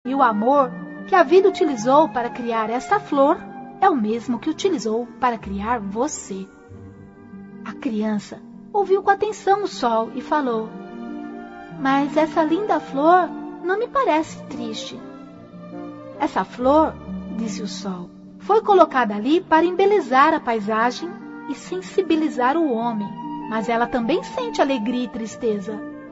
E o amor que a vida utilizou para criar esta flor é o mesmo que utilizou para criar você. A criança ouviu com atenção o sol e falou: mas essa linda flor não me parece triste. Essa flor, disse o sol, foi colocada ali para embelezar a paisagem e sensibilizar o homem, mas ela também sente alegria e tristeza.